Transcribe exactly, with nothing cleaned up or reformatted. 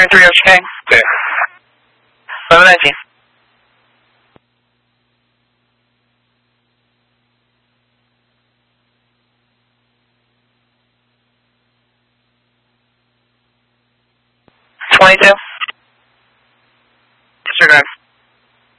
twenty-three O K. Okay. eleven nineteen. twenty-two. Disregard.